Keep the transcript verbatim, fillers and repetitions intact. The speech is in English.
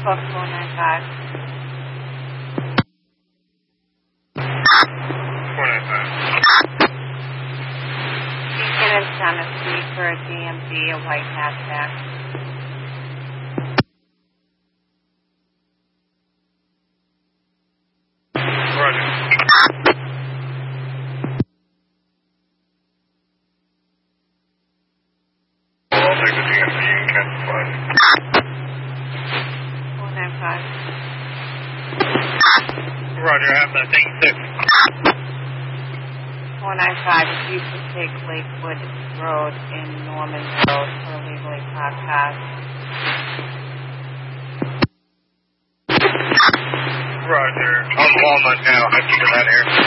Fox four nine five. four nine five. Beacon and Tennessee for a D M D, a white hatchback. Roger. I'll take the D M D and cancel flight. four nine five. Roger, I have that. Thank you, six. four nine five, if you could take Lakewood Road in Norman Road for illegally parked cars. Roger. I'm Walnut now. I figured that here.